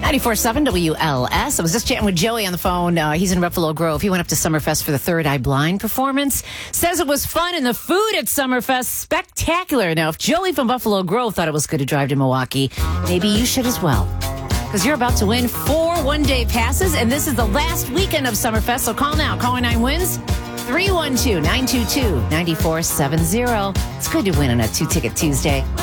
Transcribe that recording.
94.7 WLS. I was just chatting with Joey on the phone. He's in Buffalo Grove. He went up to Summerfest for the Third Eye Blind performance. Says it was fun, and the food at Summerfest spectacular. Now, if Joey from Buffalo Grove thought it was good to drive to Milwaukee, maybe you should as well. Because you're about to win 4 one-day passes, and this is the last weekend of Summerfest. So call now. Caller 9 wins 312-922-9470. It's good to win on a 2-ticket Tuesday.